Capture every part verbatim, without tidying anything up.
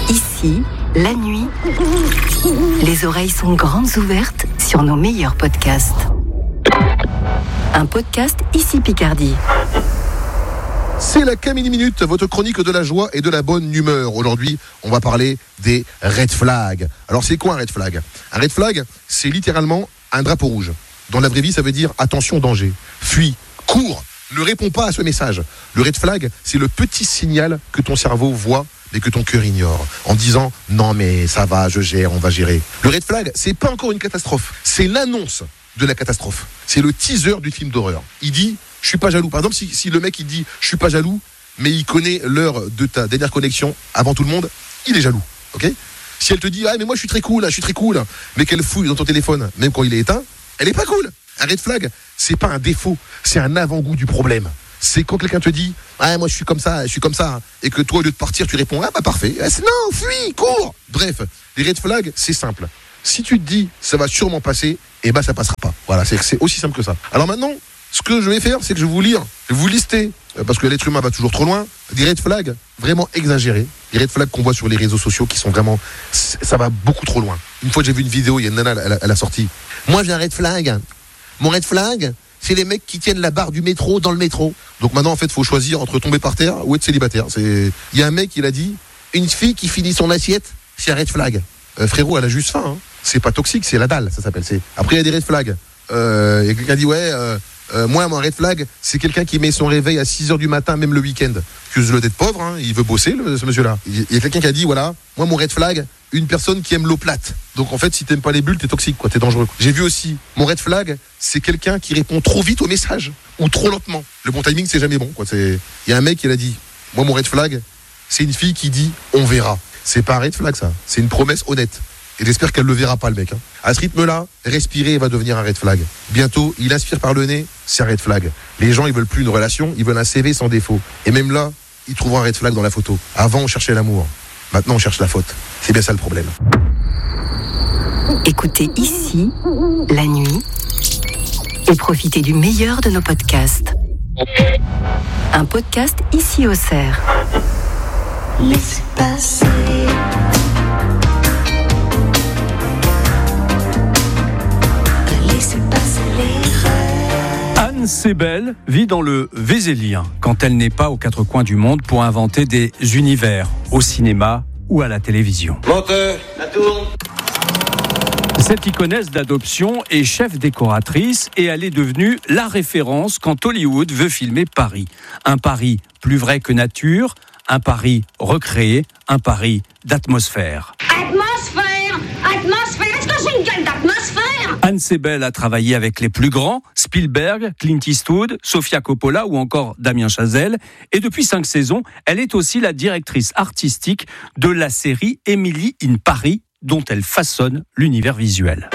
Ici, la nuit, les oreilles sont grandes ouvertes sur nos meilleurs podcasts. Un podcast Ici Picardie. C'est la Camille Minute, votre chronique de la joie et de la bonne humeur. Aujourd'hui, on va parler des red flags. Alors, c'est quoi un red flag ? Un red flag, c'est littéralement un drapeau rouge. Dans la vraie vie, ça veut dire attention, danger. Fuis, cours, ne réponds pas à ce message. Le red flag, c'est le petit signal que ton cerveau voit, mais que ton cœur ignore. En disant, non mais ça va, je gère, on va gérer. Le red flag, c'est pas encore une catastrophe. C'est l'annonce de la catastrophe. C'est le teaser du film d'horreur. Il dit, je suis pas jaloux. Par exemple, si, si le mec il dit, je suis pas jaloux, mais il connaît l'heure de ta dernière connexion avant tout le monde, il est jaloux. Ok ? Si elle te dit, ah mais moi je suis très cool, je suis très cool, mais qu'elle fouille dans ton téléphone, même quand il est éteint, elle est pas cool. Un red flag, c'est pas un défaut, c'est un avant-goût du problème. C'est quand quelqu'un te dit, ah moi je suis comme ça, je suis comme ça, et que toi au lieu de partir, tu réponds, ah bah parfait. Ah, non, fuis, cours. Bref, les red flags, c'est simple. Si tu te dis, ça va sûrement passer, eh ben ça passera pas. Voilà, c'est, c'est aussi simple que ça. Alors maintenant, ce que je vais faire, c'est que je vais vous lire, je vais vous lister, parce que l'être humain va toujours trop loin, des red flags vraiment exagérés, des red flags qu'on voit sur les réseaux sociaux qui sont vraiment, ça va beaucoup trop loin. Une fois j'ai vu une vidéo, il y a une nana, elle a, elle a sorti, moi j'ai un red flag, mon red flag, c'est les mecs qui tiennent la barre du métro dans le métro. Donc maintenant en fait il faut choisir entre tomber par terre ou être célibataire. C'est... Il y a un mec, il a dit, une fille qui finit son assiette, c'est un red flag. Euh, frérot, elle a juste faim, hein. C'est pas toxique, c'est la dalle, ça s'appelle. C'est... Après il y a des red flags. Euh, il y a quelqu'un qui dit, ouais... Euh, Euh, moi, mon red flag, c'est quelqu'un qui met son réveil à six heures du matin, même le week-end. Excuse-le d'être pauvre, hein, il veut bosser, le, ce monsieur-là. Il y a quelqu'un qui a dit, voilà, moi, mon red flag, une personne qui aime l'eau plate. Donc, en fait, si t'aimes pas les bulles, t'es toxique, quoi, t'es dangereux. J'ai vu aussi, mon red flag, c'est quelqu'un qui répond trop vite au message, ou trop lentement. Le bon timing, c'est jamais bon, quoi. C'est... Il y a un mec qui l'a dit, moi, mon red flag, c'est une fille qui dit, on verra. C'est pas un red flag, ça. C'est une promesse honnête. Et j'espère qu'elle le verra pas, le mec. Hein. À ce rythme-là, respirer va devenir un red flag. Bientôt, il aspire par le nez, c'est un red flag. Les gens, ils veulent plus une relation, ils veulent un C V sans défaut. Et même là, ils trouveront un red flag dans la photo. Avant, on cherchait l'amour. Maintenant, on cherche la faute. C'est bien ça le problème. Écoutez Ici, la nuit, et profitez du meilleur de nos podcasts. Un podcast Ici au Cerf. Laissez passer. Anne Sebel vit dans le Vézélien quand elle n'est pas aux quatre coins du monde pour inventer des univers au cinéma ou à la télévision. Montez, la tourne. Cette iconesse d'adoption est chef décoratrice et elle est devenue la référence quand Hollywood veut filmer Paris. Un Paris plus vrai que nature, un Paris recréé, un Paris d'atmosphère. Atmosphère, atmosphère, est-ce que j'ai une gueule d'atmosphère ? Anne Sebel a travaillé avec les plus grands, Spielberg, Clint Eastwood, Sofia Coppola ou encore Damien Chazelle. Et depuis cinq saisons, elle est aussi la directrice artistique de la série Emily in Paris, dont elle façonne l'univers visuel.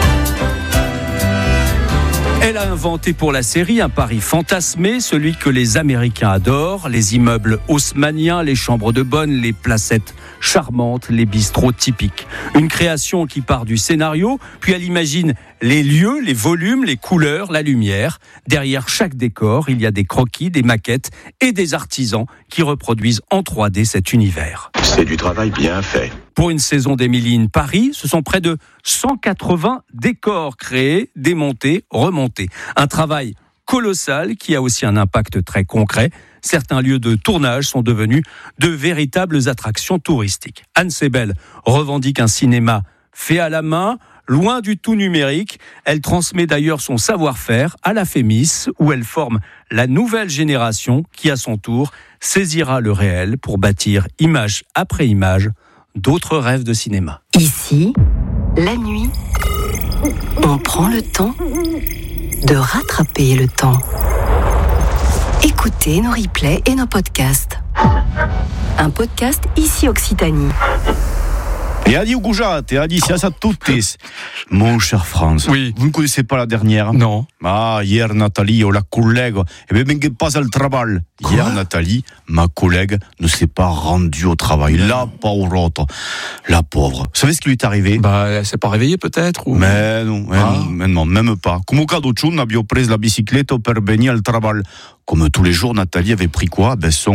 Elle a inventé pour la série un Paris fantasmé, celui que les Américains adorent, les immeubles haussmanniens, les chambres de bonne, les placettes charmantes, les bistrots typiques. Une création qui part du scénario, puis elle imagine les lieux, les volumes, les couleurs, la lumière. Derrière chaque décor, il y a des croquis, des maquettes et des artisans qui reproduisent en trois D cet univers. C'est du travail bien fait. Pour une saison d'Emily in Paris, ce sont près de cent quatre-vingts décors créés, démontés, remontés. Un travail colossal qui a aussi un impact très concret. Certains lieux de tournage sont devenus de véritables attractions touristiques. Anne Sebel revendique un cinéma fait à la main, loin du tout numérique. Elle transmet d'ailleurs son savoir-faire à la Fémis, où elle forme la nouvelle génération qui, à son tour, saisira le réel pour bâtir image après image d'autres rêves de cinéma. Ici, la nuit, on prend le temps de rattraper le temps. Écoutez nos replays et nos podcasts. Un podcast Ici Occitanie. Et Adieu Goujat, et Adieu à toutes. Mon cher Franz, oui. Vous ne connaissez pas la dernière? Non. Ah, hier Nathalie, oh, la collègue, eh bien, ben, pas al travail. Quoi? Hier Nathalie, ma collègue, ne s'est pas rendue au travail. La pauvre, la pauvre. Vous savez ce qui lui est arrivé? Bah, elle s'est pas réveillée peut-être ou... Mais non, ah. mais non, même pas. Come cadeau de n'a bien pris la bicyclette per venir al travail. Comme tous les jours, Nathalie avait pris quoi? Ben son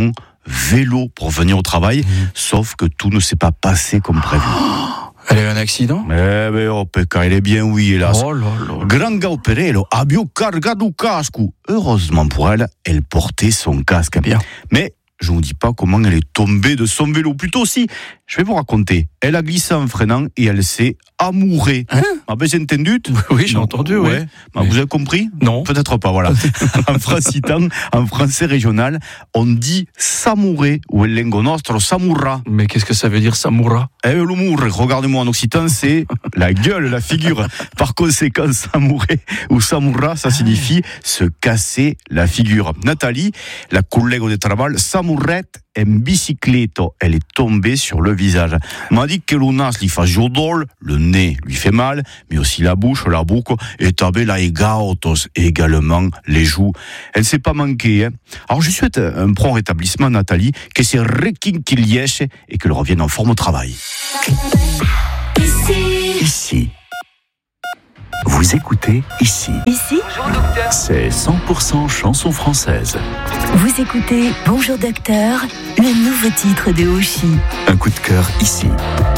vélo pour venir au travail, mmh. sauf que tout ne s'est pas passé comme prévu. Oh, elle a eu un accident? Eh ben, oh, pecca, il est bien, oui, hélas. Oh là là. Granga operello, abbio cargato casco. Heureusement pour elle, elle portait son casque. Bien. Mais je ne vous dis pas comment elle est tombée de son vélo. Plutôt si, je vais vous raconter. Elle a glissé en freinant et elle s'est amourée. Hein? Ah ben j'ai entendu. Oui, j'ai entendu, ouais. oui. Bah, Mais... Vous avez compris? Non. Peut-être pas, voilà. En francitan, en français régional, on dit s'amourer ou el lengo nostro s'amourra. Mais qu'est-ce que ça veut dire, s'amourra? Eh, l'amour, regardez-moi en occitan, c'est la gueule, la figure. Par conséquent, s'amourer ou s'amourra, ça signifie se casser la figure. Nathalie, la collègue de travail, s'amourette en bicicleto. Elle est tombée sur le visage. M'a dit que le nas lui fait jodol, le nez lui fait mal, mais aussi la bouche, la boucle, et tabé la egaotos, et également les joues. Elle s'est pas manquée, hein. Alors, je souhaite un prompt rétablissement, Nathalie, que c'est requinquilièche et qu'elle revienne en forme au travail. Ici. Ici. Vous écoutez Ici. Ici, C'est cent pour cent chanson française. vous écoutez Bonjour Docteur, le nouveau titre de Oshi. Un coup de cœur ici.